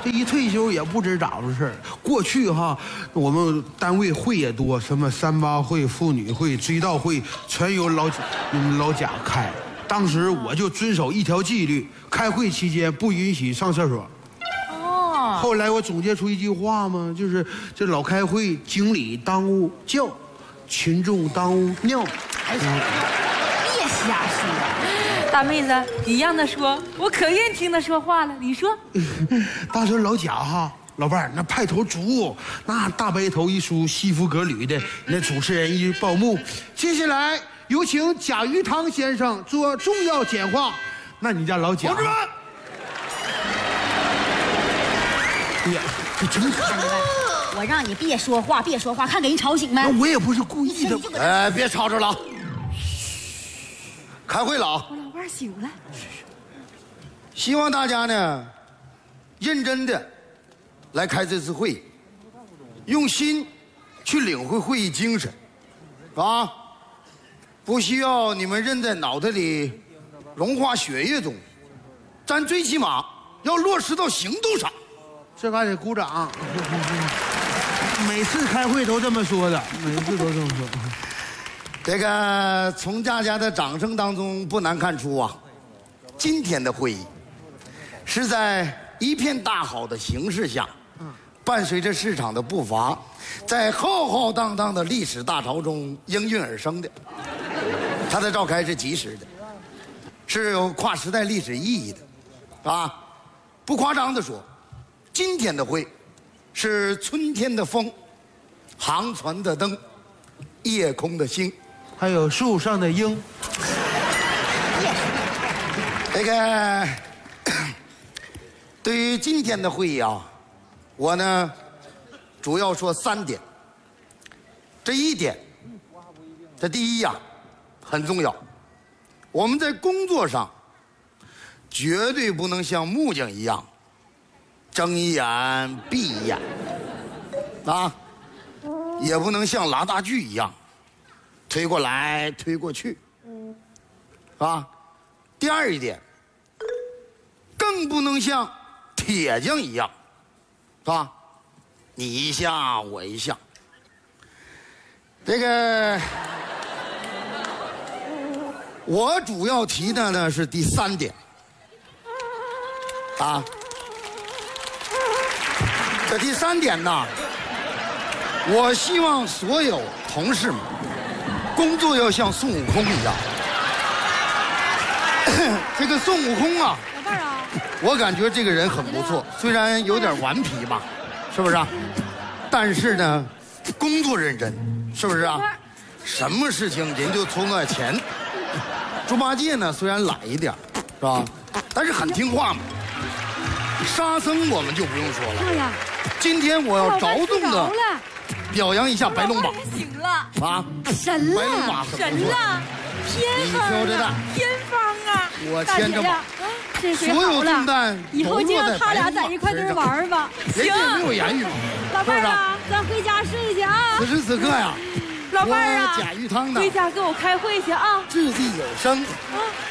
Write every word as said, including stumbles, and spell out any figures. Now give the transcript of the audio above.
这一退休也不知咋回事。过去哈，我们单位会也多，什么三八会、妇女会、追悼会，全由老嗯老贾开。当时我就遵守一条纪律，开会期间不允许上厕所。哦。后来我总结出一句话嘛，就是这老开会，经理当务叫，群众当务尿。哎， 别瞎说。大妹子，一样的说，我可愿听他说话了。你说， 当时老贾哈，老伴儿那派头足，那大白头一梳，西服革履的，那主持人一报幕，接下来有请贾玉堂先生做重要讲话。那你家老贾，同志们，哎呀，这真看着我让你别说话，别说话，看给人吵醒没？ 我也不是故意的。 哎，别吵着了，开会了啊！ 我老伴醒了。 希望大家呢，认真的来开这次会议，用心去领会会议精神，啊，不需要你们认在脑袋里，融化血液中，但最起码要落实到行动上。 这还得鼓掌。每次开会都这么说的，每次都这么说。 这个从大家的掌声当中不难看出啊，今天的会议是在一片大好的形势下，伴随着市场的步伐，在浩浩荡荡的历史大潮中应运而生的。它的召开是及时的，是有跨时代历史意义的，啊，不夸张的说，今天的会是春天的风，航船的灯，夜空的星。 还有树上的鹰。 这个对于今天的会议啊，我呢主要说三点。这一点，这第一呀很重要，我们在工作上绝对不能像木匠一样睁一眼闭一眼啊，也不能像拉大锯一样推过来推过去，啊。第二一点，更不能像铁匠一样，是吧？你一下我一下。这个，我主要提的呢是第三点，啊。这第三点呢，我希望所有同事们工作要像孙悟空一样。这个孙悟空啊， 老伴儿啊， 我感觉这个人很不错，虽然有点顽皮吧，是不是啊？但是呢，工作认真，是不是啊？什么事情人就冲在前。猪八戒呢，虽然懒一点，是吧？但是很听话嘛。沙僧我们就不用说了。 对呀。 今天我要着重的表扬一下白龙马。 醒了啊！ 神了！ 白龙马很不错。 神了！偏方啊！偏方啊！ 我牵着马， 这回所有好了重担以后就让他俩在一块堆玩吧。 人家也没有言语嘛， 老伴儿啊，咱回家睡去啊。 此时此刻呀， 老伴儿啊， 贾玉汤呢， 回家跟我开会去啊。 掷地有声。